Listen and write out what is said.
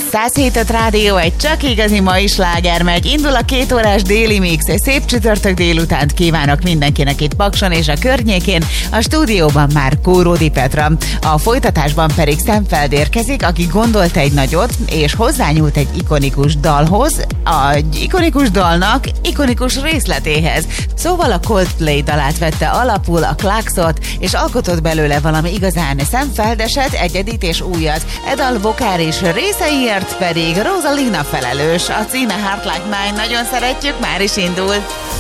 107.5 Rádió, egy csak igazi mai sláger megy. Indul a 2 órás déli mix. Egy szép csütörtök délutánt kívánok mindenkinek itt Pakson és a környékén. A stúdióban már Kóródi Petra. A folytatásban pedig Szemfeld érkezik, aki gondolt egy nagyot, és hozzányúlt egy ikonikus dalhoz, egy ikonikus dalnak ikonikus részletéhez. Szóval a Coldplay dalát vette alapul, a Klaxot, és alkotott belőle valami igazán szemfeldeset, egyedit és újat. E dal vokális részeiért pedig Rosalina felelős. A címe Heart Like Mine, nagyon szeretjük, már is indul.